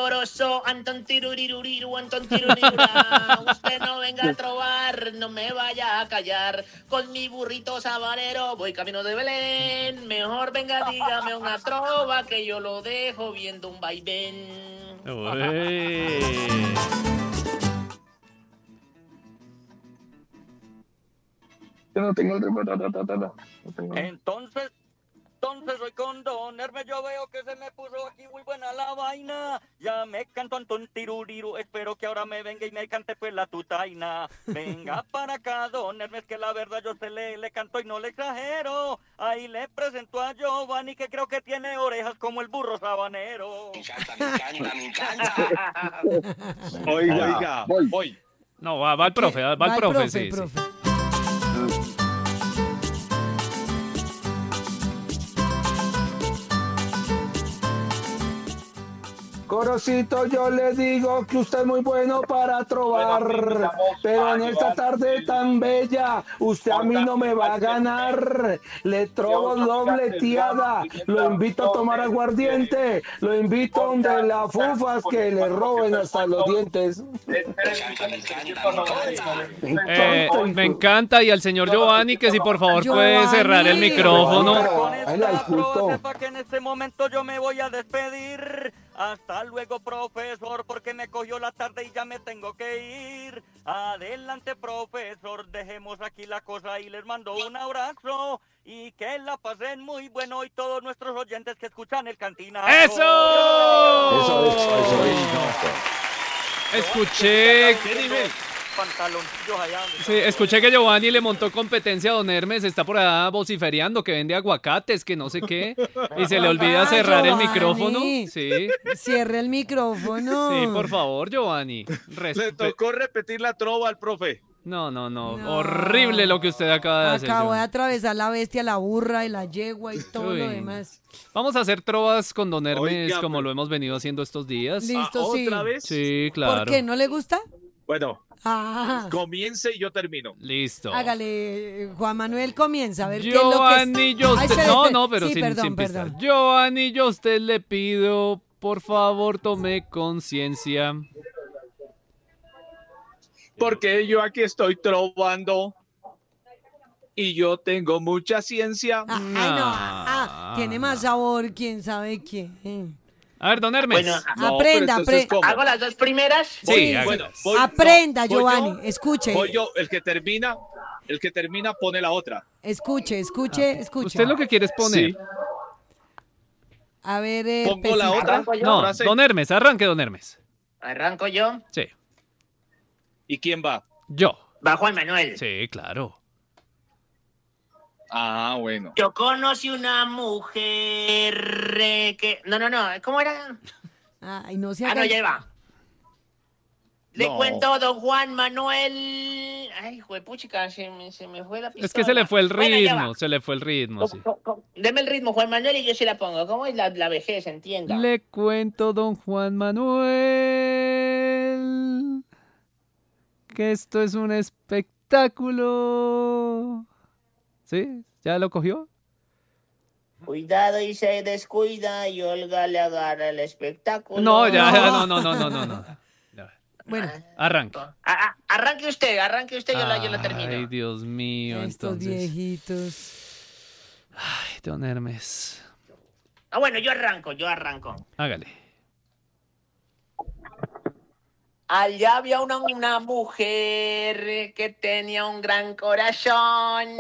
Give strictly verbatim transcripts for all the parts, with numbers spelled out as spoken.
saboroso, Antón tiruriruriru, Antón tirurirura. Usted no venga a trobar, no me vaya a callar. Con mi burrito sabanero voy camino de Belén. Mejor venga, dígame una trova que yo lo dejo viendo un vaivén. Uy. Yo no tengo el ritmo, ta, ta, ta, ta, ta. No tengo. Entonces, entonces hoy con Don Hermes yo veo que se me puso aquí muy buena la vaina. Ya me cantó Antón Tiruriru, espero que ahora me venga y me cante pues la tutaina. Venga para acá, Don Hermes, que la verdad yo se le, le canto y no le exagero. Ahí le presento a Giovanni, que creo que tiene orejas como el burro sabanero. Me encanta, me encanta, me encanta. Oiga, oiga, Voy. voy. No, va, va el profe, va, va el profe, sí, profe. sí. Corocito, yo le digo que usted es muy bueno para trobar, pero en esta tarde tan bella, usted a mí no me va a ganar. Le trobo dobleteada, lo invito a tomar aguardiente, lo invito donde las fufas que le roben hasta los dientes. Eh, me encanta, y al señor Giovanni que si por favor puede cerrar el Giovanni. micrófono. Con Ay, la esta disfruto. trova sepa que en este momento yo me voy a despedir. Hasta luego, profesor, porque me cogió la tarde y ya me tengo que ir. Adelante, profesor, dejemos aquí la cosa y les mando un abrazo. Y que la pasen muy bueno y todos nuestros oyentes que escuchan el Cantinazo. ¡Eso! Eso es, eso es. Escuché, ¿Qué nivel? Pantaloncillos allá donde sí, están. escuché que Giovanni le montó competencia a Don Hermes, está por allá vociferiando que vende aguacates, que no sé qué, y se le olvida Ah, cerrar el Giovanni. micrófono. Sí, Cierre el micrófono. sí, por favor, Giovanni. Le Respe- tocó repetir la trova al profe. No, no, no, No. horrible lo que usted acaba de hacer. Acabo de Giovanni. atravesar la bestia, la burra y la yegua y todo Uy. lo demás. Vamos a hacer trovas con Don Hermes Oiga, como pero- lo hemos venido haciendo estos días. Listo, Ah, sí. ¿Otra vez? Sí, claro. ¿Por qué? ¿No le gusta? Bueno, Ah, comience y yo termino. Listo. hágale, Juan Manuel comienza a ver qué es lo que Giovanni, es. yo Ay, usted... espere, No, espere. no, pero Sí, sin, perdón, sin pistas. perdón. Giovanni, yo a usted le pido, por favor, tome conciencia. Porque yo aquí estoy trovando y yo tengo mucha ciencia. Ah, ay, no, ah, tiene más sabor, quién sabe quién. A ver, Don Hermes. Bueno, No, Aprenda, pero entonces, apre- ¿cómo? ¿hago las dos primeras? Sí, Sí, hágalo. Bueno, voy- Aprenda, no, voy Giovanni, yo, escuche. Voy yo, el que termina, el que termina pone la otra. Escuche, escuche, escuche. Usted lo que quiere es poner. Sí. A ver, eh, Pongo la Pesito. otra. ¿Arranco yo? No, frase. Don Hermes, arranque, Don Hermes. ¿Arranco yo? Sí, ¿Y quién va? yo. Va Juan Manuel. Sí, claro. Ah, bueno. Yo conocí una mujer eh, que... No, no, no, ¿cómo era? Ay, no se Ah, haga- no, lleva. Le No. cuento, don Juan Manuel... Ay, juepuchica, se me, se me fue la pistola. Es que se le fue el Bueno, ya ritmo, va. se le fue el ritmo, sí. Co- co- Deme el ritmo, Juan Manuel, y yo se la pongo. ¿Cómo es la, la vejez? Entienda. Le cuento, Don Juan Manuel, que esto es un espectáculo. ¿Sí? ¿Ya lo cogió? Cuidado y se descuida y Olga le agarra el espectáculo. No, ya, ya, no, no, no, no, no, no. Ya. Bueno, Arranque. Ah, ah, arranque usted, arranque usted, yo la, yo la termino. Ay, Dios mío, estos entonces. viejitos. Ay, Don Hermes. Ah, bueno, yo arranco, yo arranco. Hágale. Allá había una, una mujer que tenía un gran corazón.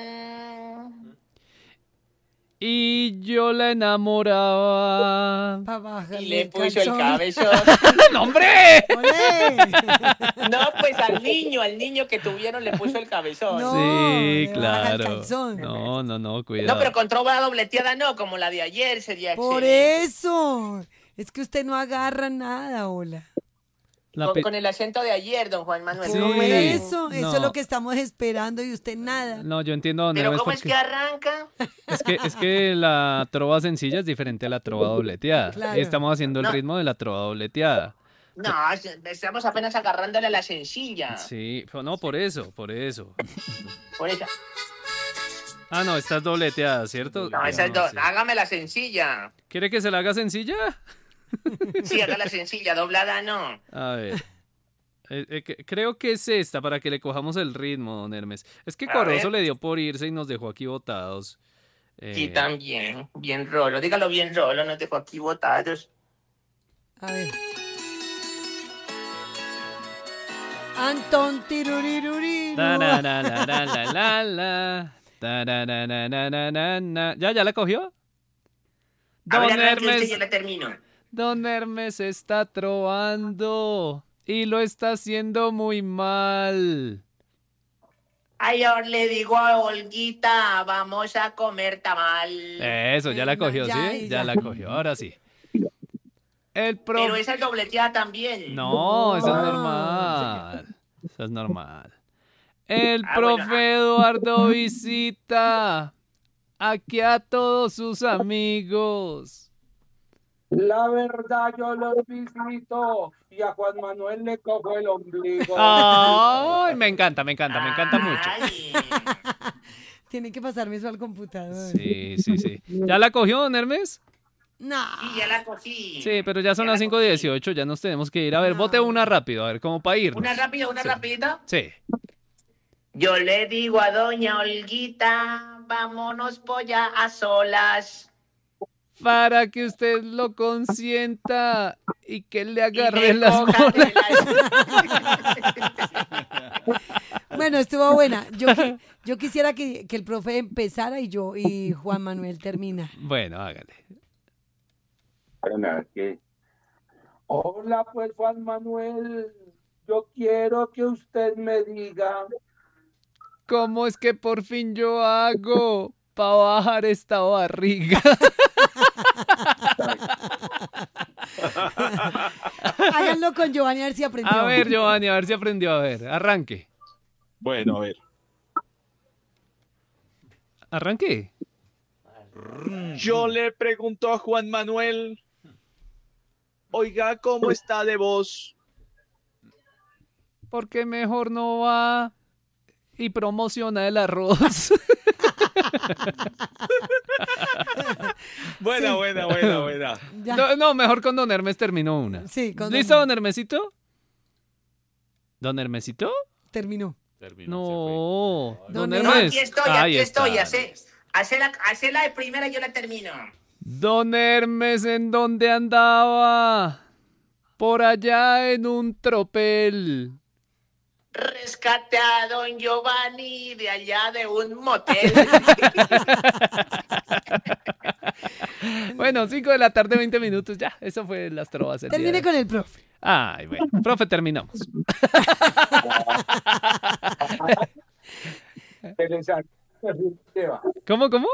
Y yo la enamoraba. Pa' bajarle Y le el puso el calzón. cabezón. ¡No, hombre! ¡Olé! No, pues al niño, al niño que tuvieron le puso el cabezón. No. Sí, le baja el claro. calzón. No, no, no, cuidado. No, pero con trova dobleteada no, como la de ayer sería Por excelente. eso. Es que usted no agarra nada, hola. La Con, pe- con el acento de ayer, don Juan Manuel. Sí. ¿Cómo Por era? eso, eso No. es lo que estamos esperando y usted nada. No, yo entiendo a Don Pero Hermes ¿cómo es porque que arranca? es que, es que la trova sencilla es diferente a la trova dobleteada. Claro. Estamos haciendo el No. ritmo de la trova dobleteada. No, estamos apenas agarrándole a la sencilla. Sí, pero no, por eso, por eso. Por eso. Ah, no, esta es dobleteada, ¿cierto? No, esa es do- sí. hágame la sencilla. ¿Quiere que se la haga sencilla? Sí, haga la sencilla, doblada no. A ver. Eh, eh, que- creo que es esta para que le cojamos el ritmo, don Hermes. Es que A Corozo ver. le dio por irse y nos dejó aquí botados. Eh, Sí, también. Bien rolo. Dígalo bien rolo, nos dejó aquí botados. A ver. Anton tiruriruriru. tarararararala, tarararararana. ¿Ya, ya la cogió? A Don ver, arranque usted, Hermes, yo la termino. Don Hermes está trovando y lo está haciendo muy mal. Ay, ahora le digo a Olguita, vamos a comer tamal. Eso, ya la cogió, Ya, ¿sí? ya. Ya la cogió, ahora sí. El pro... Pero esa es dobleteada también. No, eso es Ah. normal. Eso es normal. El Ah, profe bueno, ah. Eduardo visita aquí a todos sus amigos. La verdad yo los visito y a Juan Manuel le cojo el ombligo. Ay, me encanta, me encanta, me encanta mucho. Ay. Tiene que pasarme eso al computador. Sí, sí, sí. ¿Ya la cogió, don Hermes? No. Sí, ya la cogí. Sí, pero ya son Ya las la cinco cogí. dieciocho, ya nos tenemos que ir. A ver, No. bote una rápido, a ver, como para irnos. Una rápida, una Sí. rapidita. Sí. Yo le digo a doña Olguita, vámonos polla a solas. Para que usted lo consienta y que le Y agarre me las coja de bolas. las- Bueno, estuvo buena. Yo, qui- yo quisiera que, que el profe empezara y yo y Juan Manuel termina. Bueno, hágale. Hola, pues Juan Manuel, yo quiero que usted me diga, ¿Cómo es que por fin yo hago para bajar esta barriga? Háganlo con Giovanni a ver si aprendió. A ver, Giovanni, a ver si aprendió. A ver, arranque. Bueno, a ver. Arranque. Yo le pregunto a Juan Manuel, oiga, ¿cómo está de voz? ¿Por qué mejor no va y promociona el arroz? Buena, Sí. buena, buena, buena. Ya. No, no, mejor con don Hermes terminó una. Sí, con ¿Listo, don Hermesito? ¿Don Hermesito? terminó. No. Don Don No, Hermes. aquí estoy, Ahí aquí estoy. está. Hace, hace, la, hace la de primera y yo la termino. Don Hermes, ¿en dónde andaba? Por allá en un tropel. Rescate a don Giovanni de allá de un motel. Bueno, cinco de la tarde, veinte minutos. Ya, eso fue las trovas. el día Termine de con el profe. hoy. Ay, bueno. Profe, terminamos. ¿Cómo, cómo?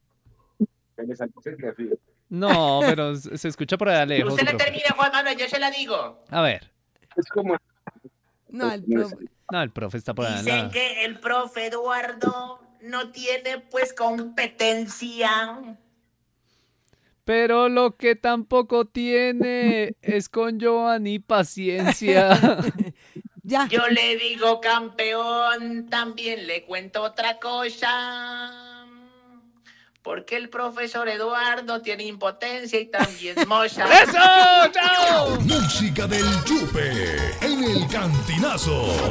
No, pero se se escucha por allá lejos. Usted la profe. termina, Juan Manuel, yo se la digo. A ver. es como No, el profe. No, el profe está por allá. Dicen nada. que el profe Eduardo no tiene pues competencia. Pero lo que tampoco tiene es con Giovanni paciencia. Ya. Yo le digo campeón, también le cuento otra cosa. Porque el profesor Eduardo tiene impotencia y también mocha. ¡Eso! ¡Chao! Música del Yupe en el Cantinazo.